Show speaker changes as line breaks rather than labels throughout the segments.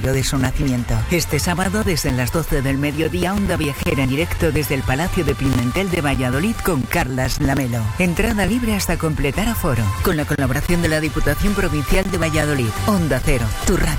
aniversario de su nacimiento. Este sábado, desde las 12 del mediodía, Onda Viajera en directo desde el Palacio de Pimentel de Valladolid con Carlas Lamelo. Entrada libre hasta completar aforo. Con la colaboración de la Diputación Provincial de Valladolid. Onda Cero, tu radio.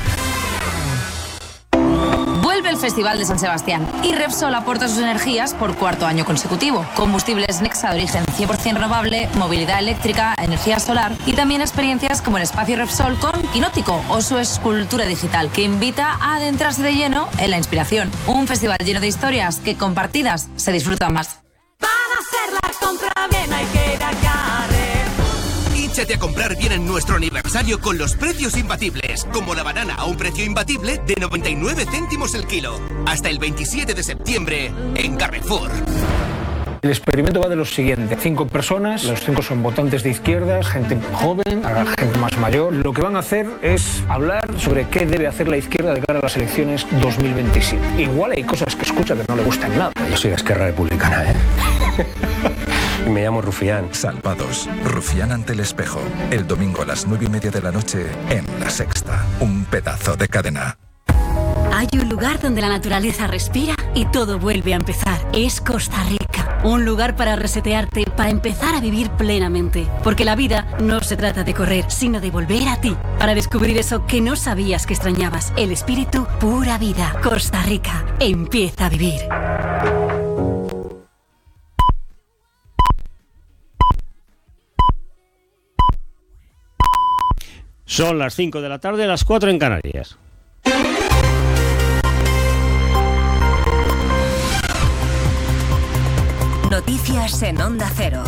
Vuelve el Festival de San Sebastián y Repsol aporta sus energías por cuarto año consecutivo. Combustibles Nexa de origen 100% renovable, movilidad eléctrica, energía solar y también experiencias como el espacio Repsol con Quinótico o su escultura digital que invita a adentrarse de lleno en la inspiración. Un festival lleno de historias que compartidas se disfrutan más.
Para hacer la compra bien hay que ir a Carrer.
Échate a comprar bien en nuestro aniversario con los precios imbatibles, como la banana a un precio imbatible de 99 céntimos el kilo. Hasta el 27 de septiembre en Carrefour.
El experimento va de lo siguiente: 5 personas, los 5 son votantes de izquierdas, gente joven, gente más mayor. Lo que van a hacer es hablar sobre qué debe hacer la izquierda de cara a las elecciones 2027. Igual hay cosas que escucha que no le gustan nada.
Yo soy de Esquerra Republicana, ¿eh? Me llamo Rufián.
Salvados. Rufián ante el espejo. El domingo a las 9:30 de la noche en La Sexta. Un pedazo de cadena.
Hay un lugar donde la naturaleza respira y todo vuelve a empezar. Es Costa Rica. Un lugar para resetearte, para empezar a vivir plenamente. Porque la vida no se trata de correr, sino de volver a ti. Para descubrir eso que no sabías que extrañabas. El espíritu pura vida. Costa Rica. Empieza a vivir.
Son las 5 de la tarde, las 4 en Canarias.
Noticias en Onda Cero.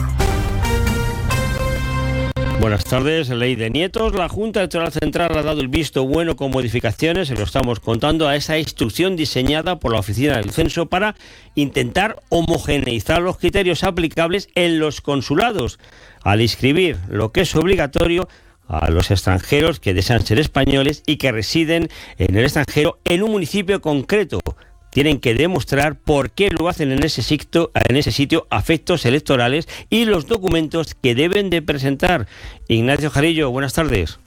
Buenas tardes. Ley de nietos. La Junta Electoral Central ha dado el visto bueno con modificaciones, se lo estamos contando, a esa instrucción diseñada por la Oficina del Censo para intentar homogeneizar los criterios aplicables en los consulados al inscribir lo que es obligatorio a los extranjeros que desean ser españoles y que residen en el extranjero en un municipio concreto. Tienen que demostrar por qué lo hacen en ese sitio a efectos electorales y los documentos que deben de presentar. Ignacio Jarillo, buenas tardes.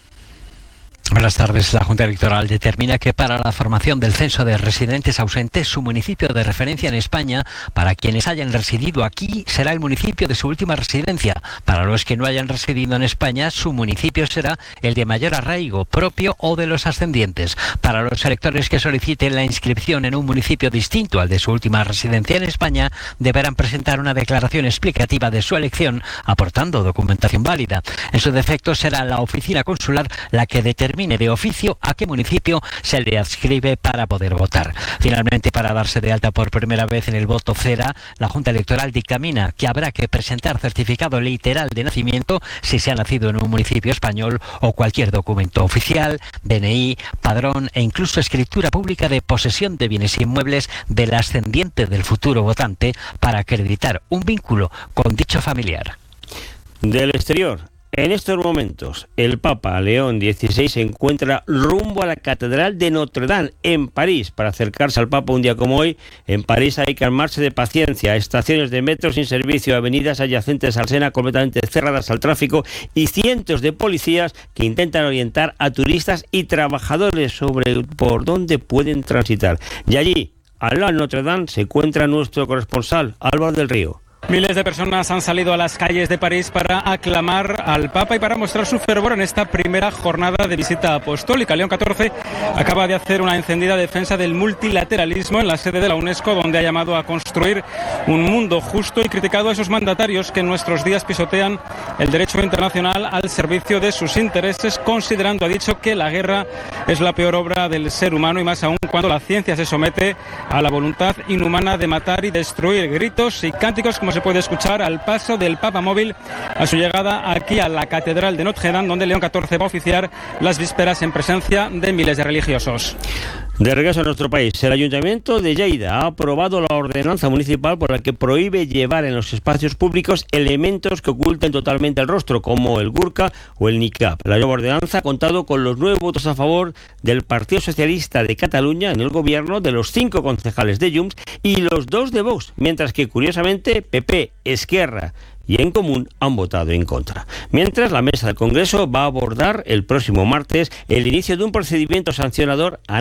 Buenas tardes. La Junta Electoral determina que para la formación del censo de residentes ausentes, su municipio de referencia en España, para quienes hayan residido aquí, será el municipio de su última residencia. Para los que no hayan residido en España, su municipio será el de mayor arraigo propio o de los ascendientes. Para los electores que soliciten la inscripción en un municipio distinto al de su última residencia en España, deberán presentar una declaración explicativa de su elección, aportando documentación válida. En su defecto, será la oficina consular la que determine de oficio a qué municipio se le adscribe para poder votar. Finalmente, para darse de alta por primera vez en el voto CERA, la Junta Electoral dictamina que habrá que presentar certificado literal de nacimiento si se ha nacido en un municipio español o cualquier documento oficial, DNI, padrón e incluso escritura pública de posesión de bienes inmuebles del ascendiente del futuro votante para acreditar un vínculo con dicho familiar.
Del exterior. En estos momentos, el Papa León XVI se encuentra rumbo a la Catedral de Notre Dame, en París. Para acercarse al Papa un día como hoy, en París hay que armarse de paciencia. Estaciones de metro sin servicio, avenidas adyacentes al Sena completamente cerradas al tráfico y cientos de policías que intentan orientar a turistas y trabajadores sobre por dónde pueden transitar. Y allí, al lado de Notre Dame, se encuentra nuestro corresponsal, Álvaro del Río.
Miles de personas han salido a las calles de París para aclamar al Papa y para mostrar su fervor en esta primera jornada de visita apostólica. León XIV acaba de hacer una encendida defensa del multilateralismo en la sede de la UNESCO, donde ha llamado a construir un mundo justo y criticado a esos mandatarios que en nuestros días pisotean el derecho internacional al servicio de sus intereses, considerando, ha dicho, que la guerra es la peor obra del ser humano y más aún cuando la ciencia se somete a la voluntad inhumana de matar y destruir. Gritos y cánticos como se puede escuchar al paso del Papa móvil a su llegada aquí a la Catedral de Notre Dame, donde León XIV va a oficiar las vísperas en presencia de miles de religiosos.
De regreso a nuestro país, el Ayuntamiento de Lleida ha aprobado la ordenanza municipal por la que prohíbe llevar en los espacios públicos elementos que oculten totalmente el rostro, como el burka o el niqab. La nueva ordenanza ha contado con los 9 votos a favor del Partido Socialista de Cataluña en el gobierno, de los 5 concejales de Junts y los 2 de Vox, mientras que, curiosamente, PP, Esquerra y En Común han votado en contra. Mientras, la mesa del Congreso va a abordar el próximo martes el inicio de un procedimiento sancionador a